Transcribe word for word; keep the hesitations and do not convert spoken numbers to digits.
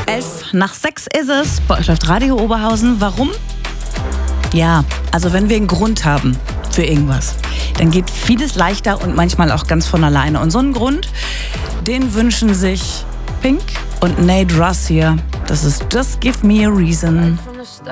Elf nach sechs ist es. Bei euch läuft Radio Oberhausen. Warum? Ja, also wenn wir einen Grund haben für irgendwas, dann geht vieles leichter und manchmal auch ganz von alleine. Und so einen Grund, den wünschen sich Pink und Nate Russ hier. Das ist Just Give Me a Reason.